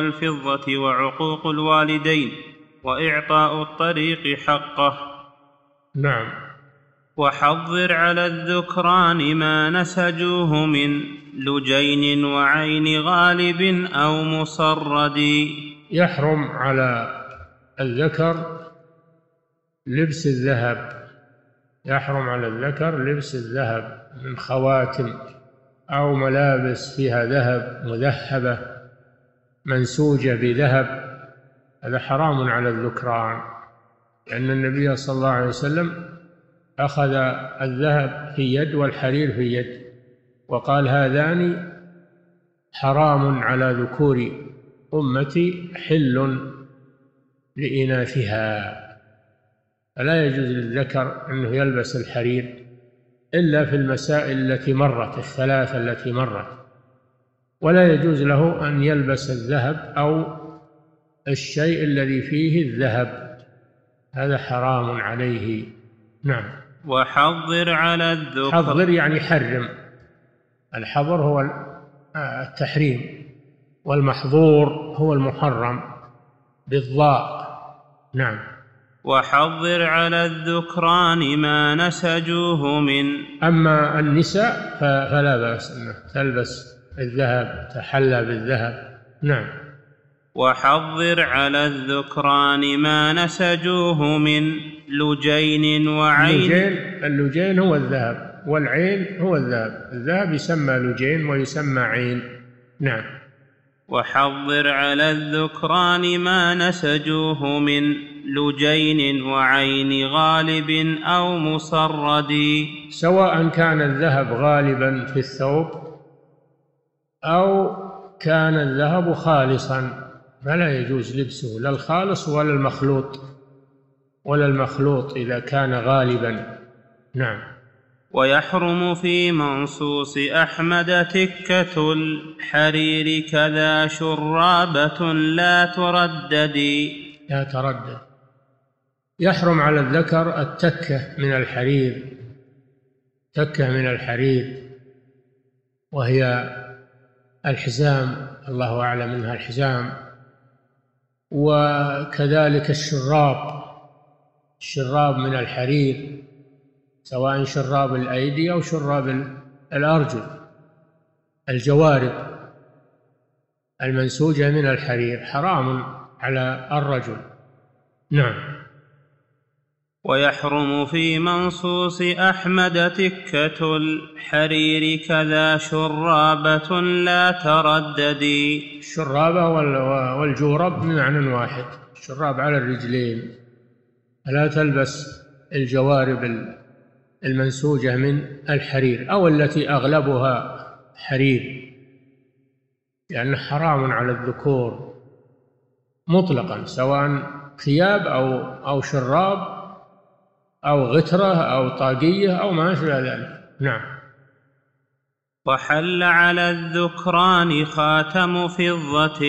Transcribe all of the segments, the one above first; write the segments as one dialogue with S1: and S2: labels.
S1: والفضة وعقوق الوالدين وإعطاء الطريق حقه.
S2: نعم.
S1: وحضر على الذكران ما نسجوه من لجين وعين غالب أو مصرد.
S2: يحرم على الذكر لبس الذهب، يحرم على الذكر لبس الذهب من خواتم أو ملابس فيها ذهب مذهبة منسوجة بذهب، هذا حرام على الذكران، لأن النبي صلى الله عليه وسلم أخذ الذهب في يد والحرير في يد، وقال هذان حرام على ذكور أمتي حل لإناثها. فلا يجوز للذكر أنه يلبس الحرير إلا في المسائل التي مرت، الثلاثة التي مرت، ولا يجوز له أن يلبس الذهب أو الشيء الذي فيه الذهب، هذا حرام عليه. نعم.
S1: وحضر على الذكر،
S2: حضر يعني حرم، الحظر هو التحريم، والمحظور هو المحرم بالضاء. نعم.
S1: وحضر على الذكران ما نسجوه من.
S2: أما النساء فلا بأس أنها تلبس الذهب، تحلى بالذهب. نعم.
S1: وحضر على الذكران ما نسجوه من لجين وعين.
S2: اللجين هو الذهب، والعين هو الذهب، الذهب يسمى لجين ويسمى عين. نعم.
S1: وحضر على الذكران ما نسجوه من لجين وعين غالب أو مصرد.
S2: سواء كان الذهب غالبا في الثوب أو كان الذهب خالصا فلا يجوز لبسه، لا الخالص ولا المخلوط إذا كان غالبا. نعم.
S1: ويحرم في منصوص أحمد تكة الحرير كذا شرابة لا تردد.
S2: يحرم على الذكر التكة من الحرير، تكة من الحرير وهي الحزام، الله أعلم منها الحزام، وكذلك الشراب من الحرير، سواء شراب الأيدي أو شراب الأرجل، الجوارب المنسوجة من الحرير حرام على الرجل. نعم.
S1: ويحرم في منصوص أحمد تكة الحرير كذا شرابة لا تردد.
S2: الشرابة والجورب من معنى واحد، الشراب على الرجلين، لا تلبس الجوارب المنسوجة من الحرير أو التي أغلبها حرير، لأنه حرام على الذكور مطلقا، سواء ثياب أو شراب أو غترة أو طاقية أو ما أشبه ذلك. نعم.
S1: وحل على الذكران خاتم فضة.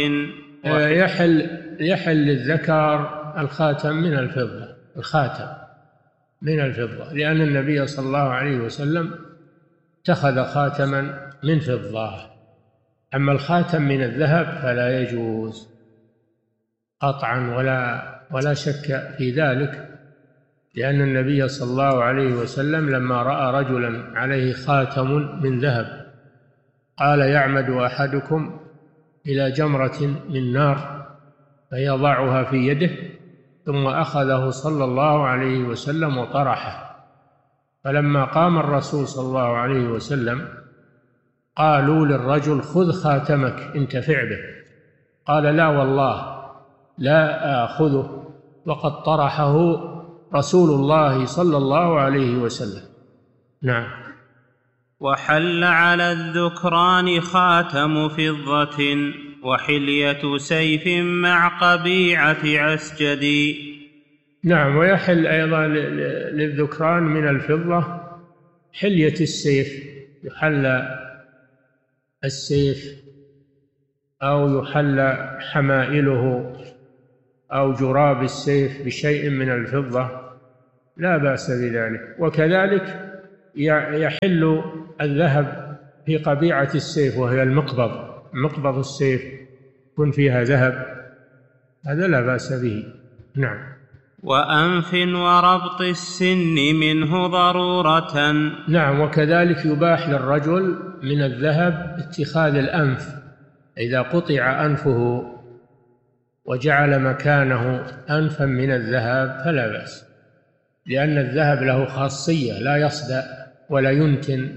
S2: يحل للذكر الخاتم من الفضة، الخاتم من الفضة، لأن النبي صلى الله عليه وسلم اتخذ خاتما من فضة. أما الخاتم من الذهب فلا يجوز قطعا ولا شك في ذلك، لأن النبي صلى الله عليه وسلم لما رأى رجلا عليه خاتم من ذهب قال يعمد أحدكم إلى جمرة من نار فيضعها في يده، ثم أخذه صلى الله عليه وسلم وطرحه، فلما قام الرسول صلى الله عليه وسلم قالوا للرجل خذ خاتمك انتفع به، قال لا والله لا آخذه وقد طرحه رسول الله صلى الله عليه وسلم. نعم.
S1: وحل على الذكران خاتم فضة وحلية سيف مع قبيعة عسجد.
S2: نعم. ويحل أيضا للذكران من الفضة حلية السيف، يحل السيف أو يحل حمائله أو جراب السيف بشيء من الفضة، لا بأس بذلك. وكذلك يحل الذهب في قبيعة السيف وهي المقبض السيف، يكون فيها ذهب، هذا لا بأس به. نعم.
S1: وأنف وربط السن منه ضرورة.
S2: نعم، وكذلك يباح للرجل من الذهب اتخاذ الأنف، إذا قطع أنفه وجعل مكانه أنفا من الذهب فلا بأس، لأن الذهب له خاصية، لا يصدأ ولا ينتن.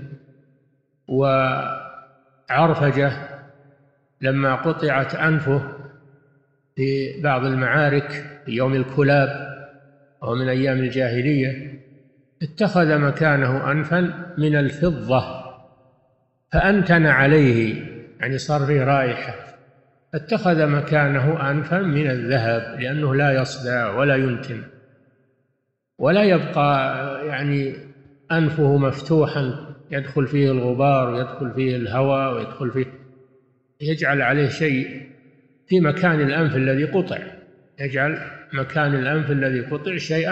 S2: وعرفجة لما قطعت أنفه في بعض المعارك في يوم الكلاب أو من أيام الجاهلية، اتخذ مكانه أنفا من الفضة فأنتن عليه، يعني صار فيه رائحة، اتخذ مكانه أنفا من الذهب، لأنه لا يصدع ولا ينتن ولا يبقى يعني أنفه مفتوحا يدخل فيه الغبار ويدخل فيه الهواء ويدخل فيه، يجعل عليه شيء في مكان الأنف الذي قطع، يجعل مكان الأنف الذي قطع شيئا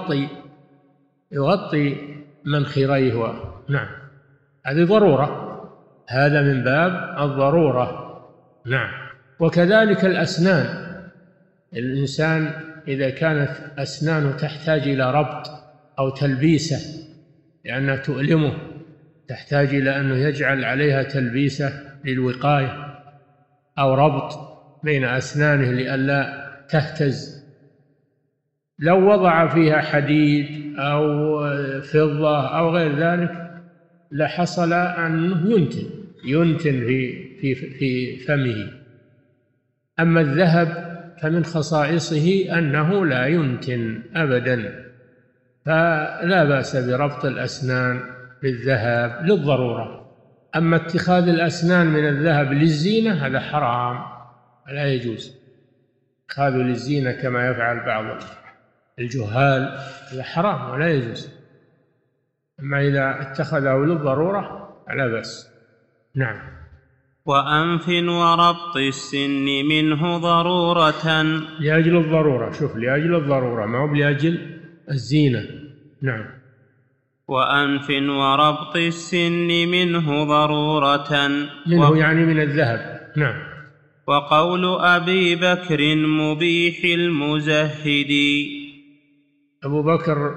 S2: يغطي منخريه. نعم، هذه ضرورة، هذا من باب الضرورة. نعم. وكذلك الأسنان، الإنسان إذا كانت أسنانه تحتاج إلى ربط أو تلبيسة لأنها تؤلمه، تحتاج إلى أنه يجعل عليها تلبيسة للوقاية أو ربط بين أسنانه لئلا تهتز، لو وضع فيها حديد أو فضة أو غير ذلك لحصل أنه ينتن في فمه. أما الذهب فمن خصائصه أنه لا ينتن أبدا، فلا بأس بربط الأسنان بالذهب للضرورة. أما اتخاذ الأسنان من الذهب للزينة هذا حرام، لا يجوز اتخاذه للزينة كما يفعل بعض الجهال، هذا حرام ولا يجوز. أما إذا اتخذه للضرورة فلا بأس. نعم.
S1: وأنف وربط السن منه ضرورة،
S2: لأجل الضرورة، شوف، لأجل الضرورة ما هو لأجل الزينة. نعم.
S1: وأنف وربط السن منه ضرورة،
S2: منه يعني من الذهب. نعم.
S1: وقول أبي بكر مبيح المزهد،
S2: أبو بكر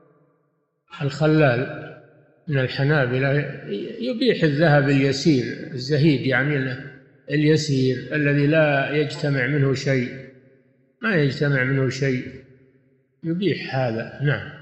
S2: الخلال من الحنابلة يبيح الذهب اليسير الزهيد، يعني اليسير الذي لا يجتمع منه شيء، ما يجتمع منه شيء، يبيح هذا. نعم.